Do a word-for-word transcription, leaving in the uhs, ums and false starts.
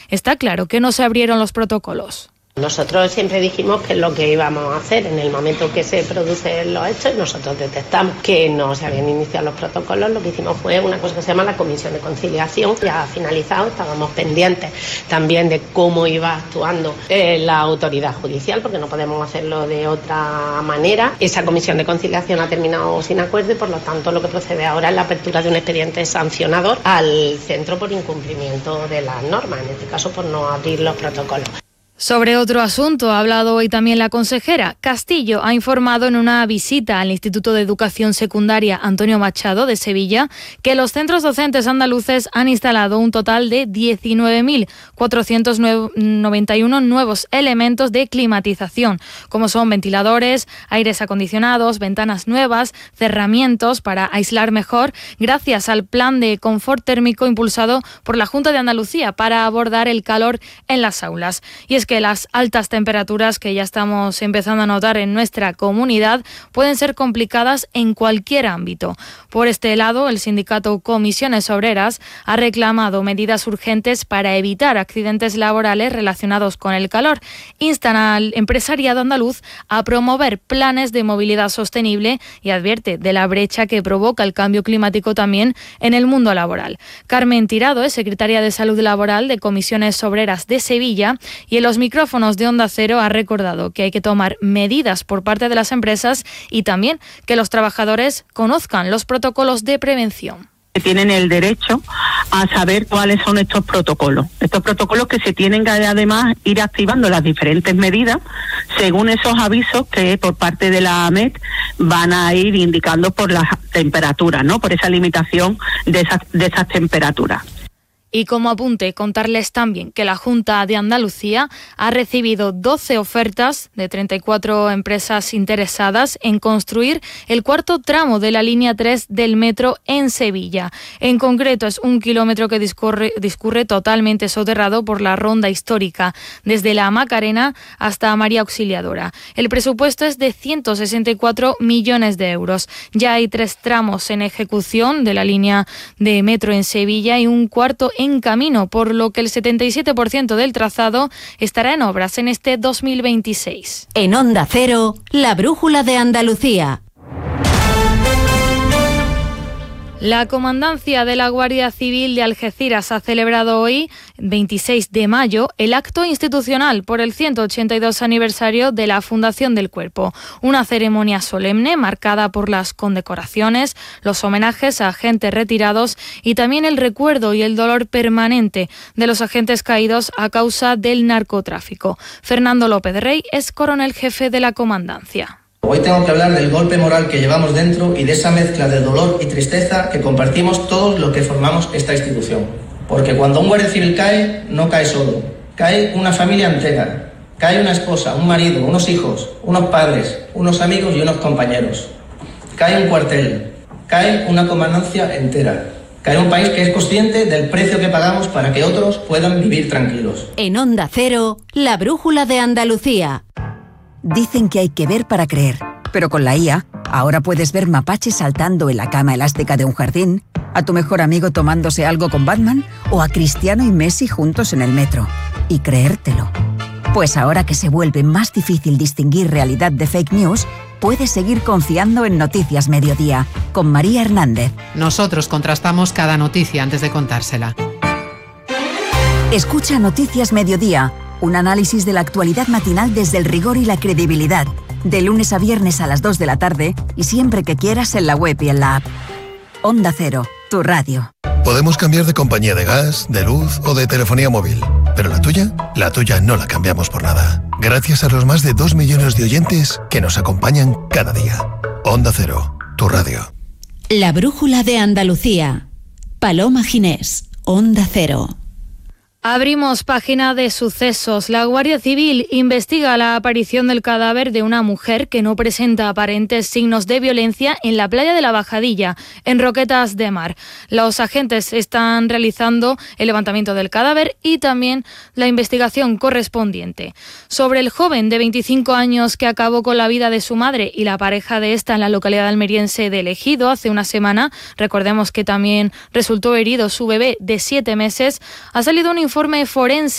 está claro que no se abrieron los protocolos. Nosotros siempre dijimos que es lo que íbamos a hacer en el momento que se producen los hechos. Nosotros detectamos que no se habían iniciado los protocolos. Lo que hicimos fue una cosa que se llama la comisión de conciliación. Ya ha finalizado, estábamos pendientes también de cómo iba actuando eh, la autoridad judicial, porque no podemos hacerlo de otra manera. Esa comisión de conciliación ha terminado sin acuerdo y por lo tanto lo que procede ahora es la apertura de un expediente sancionador al centro por incumplimiento de las normas, en este caso por no abrir los protocolos. Sobre otro asunto ha hablado hoy también la consejera. Castillo ha informado en una visita al Instituto de Educación Secundaria Antonio Machado de Sevilla que los centros docentes andaluces han instalado un total de diecinueve mil cuatrocientos noventa y uno nuevos elementos de climatización, como son ventiladores, aires acondicionados, ventanas nuevas, cerramientos para aislar mejor, gracias al plan de confort térmico impulsado por la Junta de Andalucía para abordar el calor en las aulas. Y es que las altas temperaturas que ya estamos empezando a notar en nuestra comunidad pueden ser complicadas en cualquier ámbito. Por este lado, el sindicato Comisiones Obreras ha reclamado medidas urgentes para evitar accidentes laborales relacionados con el calor. Instan al empresariado andaluz a promover planes de movilidad sostenible y advierte de la brecha que provoca el cambio climático también en el mundo laboral. Carmen Tirado es secretaria de Salud Laboral de Comisiones Obreras de Sevilla y en los micrófonos de Onda Cero ha recordado que hay que tomar medidas por parte de las empresas y también que los trabajadores conozcan los protocolos de prevención. Tienen el derecho a saber cuáles son estos protocolos. Estos protocolos que se tienen que además ir activando las diferentes medidas según esos avisos que por parte de la A M E T van a ir indicando por las temperaturas, ¿no? Por esa limitación de esas, de esas temperaturas. Y como apunte, contarles también que la Junta de Andalucía ha recibido doce ofertas de treinta y cuatro empresas interesadas en construir el cuarto tramo de la línea tres del metro en Sevilla. En concreto, es un kilómetro que discurre, discurre totalmente soterrado por la ronda histórica, desde la Macarena hasta María Auxiliadora. El presupuesto es de ciento sesenta y cuatro millones de euros. Ya hay tres tramos en ejecución de la línea de metro en Sevilla y un cuarto en camino, por lo que el setenta y siete por ciento del trazado estará en obras en este dos mil veintiséis. En Onda Cero, la brújula de Andalucía. La Comandancia de la Guardia Civil de Algeciras ha celebrado hoy, veintiséis de mayo, el acto institucional por el ciento ochenta y dos aniversario de la Fundación del Cuerpo. Una ceremonia solemne marcada por las condecoraciones, los homenajes a agentes retirados y también el recuerdo y el dolor permanente de los agentes caídos a causa del narcotráfico. Fernando López Rey es coronel jefe de la Comandancia. Hoy tengo que hablar del golpe moral que llevamos dentro y de esa mezcla de dolor y tristeza que compartimos todos los que formamos esta institución. Porque cuando un guardia civil cae, no cae solo, cae una familia entera, cae una esposa, un marido, unos hijos, unos padres, unos amigos y unos compañeros. Cae un cuartel, cae una comandancia entera. Cae un país que es consciente del precio que pagamos para que otros puedan vivir tranquilos. En Onda Cero, la brújula de Andalucía. Dicen que hay que ver para creer, pero con la I A, ahora puedes ver mapaches saltando en la cama elástica de un jardín, a tu mejor amigo tomándose algo con Batman o a Cristiano y Messi juntos en el metro. Y creértelo. Pues ahora que se vuelve más difícil distinguir realidad de fake news, puedes seguir confiando en Noticias Mediodía, con María Hernández. Nosotros contrastamos cada noticia antes de contársela. Escucha Noticias Mediodía, un análisis de la actualidad matinal desde el rigor y la credibilidad, de lunes a viernes a las dos de la tarde y siempre que quieras en la web y en la app. Onda Cero, tu radio. Podemos cambiar de compañía de gas, de luz o de telefonía móvil, pero la tuya, la tuya no la cambiamos por nada. Gracias a los más de dos millones de oyentes que nos acompañan cada día. Onda Cero, tu radio. La brújula de Andalucía. Paloma Ginés, Onda Cero. Abrimos página de sucesos. La Guardia Civil investiga la aparición del cadáver de una mujer que no presenta aparentes signos de violencia en la playa de la Bajadilla, en Roquetas de Mar. Los agentes están realizando el levantamiento del cadáver y también la investigación correspondiente. Sobre el joven de veinticinco años que acabó con la vida de su madre y la pareja de esta en la localidad almeriense de Ejido hace una semana, recordemos que también resultó herido su bebé de siete meses, ha salido un informe forense